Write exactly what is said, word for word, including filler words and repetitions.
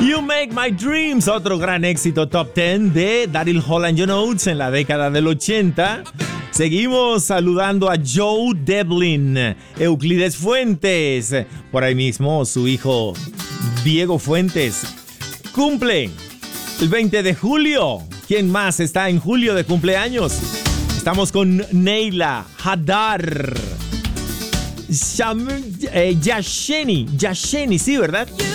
You Make My Dreams, otro gran éxito top diez de Daryl Hall and John Oates en la década del ochenta. Seguimos saludando a Joe Devlin, Euclides Fuentes, por ahí mismo su hijo Diego Fuentes. Cumple el veinte de julio. ¿Quién más está en julio de cumpleaños? Estamos con Neila Hadar. Sham, eh, Yasheni, Yasheni, sí, ¿verdad?